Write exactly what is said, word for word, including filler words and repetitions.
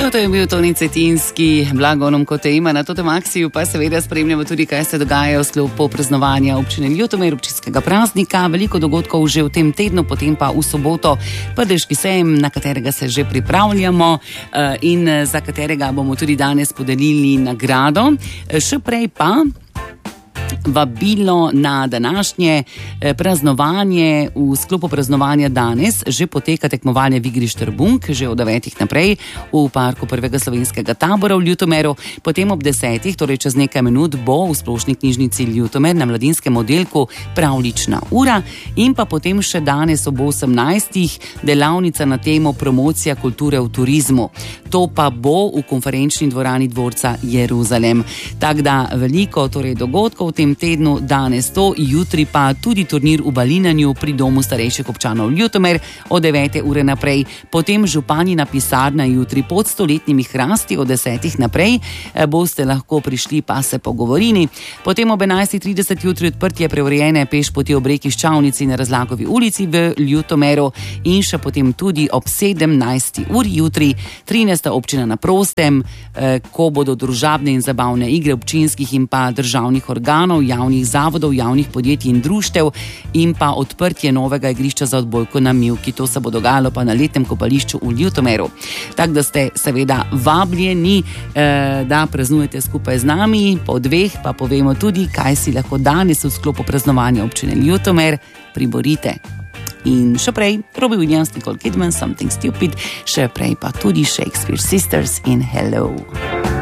No, to je bil Toni Cetinski, blago onom, kot te ima na Totem Axiju, pa seveda spremljamo tudi, kaj se dogaja v sklopu praznovanja občine Ljutomer, občinskega praznika. Veliko dogodkov že v tem tednu, potem pa v soboto Prdeški sejem, na katerega se že pripravljamo in za katerega bomo tudi danes podelili nagrado. Še prej pa vabilo na današnje praznovanje. V sklopu praznovanja danes že poteka tekmovanje v igri Štrbunk, že od devetih naprej v parku prvega slovenskega tabora v Ljutomeru. Potem ob desetih, torej čez nekaj minut, bo v splošni knjižnici Ljutomer na mladinskem oddelku pravlična ura in pa potem še danes ob osemnajstih delavnica na temo promocija kulture v turizmu. To pa bo v konferenčni dvorani dvorca Jeruzalem. Tako da veliko torej dogodkov v tem tednu, danes to, jutri pa tudi turnir v balinanju pri domu starejših občanov Ljutomer od devete ure naprej. Potem županina pisarna jutri pod stoletnimi hrasti od desetih naprej. Boste lahko prišli pa se pogovorili. Potem ob enajstih trideset jutri odprtje preurejene pešpoti ob reki Ščavnici na Razlagovi ulici v Ljutomeru in še potem tudi ob sedemnajsti uri jutri trinajsta občina na prostem, ko bodo družabne in zabavne igre občinskih in pa državnih organov, javnih zavodov, javnih podjetij in društev in pa odprtje novega igrišča za odbojko na Mivki. To se bo dogajalo pa na letnem kopališču v Ljutomeru. Tako da ste seveda vabljeni, eh, da praznujete skupaj z nami. Po dveh pa povemo tudi, kaj si lahko danes v sklopu praznovanja občine Ljutomer priborite. In še prej Robbie Williams, Nicole Kidman, Something Stupid, še prej pa tudi Shakespeare Sisters in Hello.